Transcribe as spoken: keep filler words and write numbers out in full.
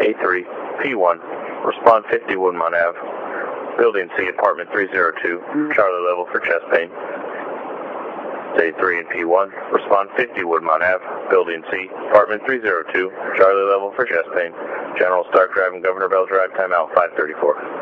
A three, P one, respond fifty Woodmont Ave, Building C, apartment three oh two, Charlie level for chest pain. A three and P one, respond fifty Woodmont Ave, Building C, apartment three oh two, Charlie level for chest pain. General start driving Governor Bell Drive, timeout five thirty-four.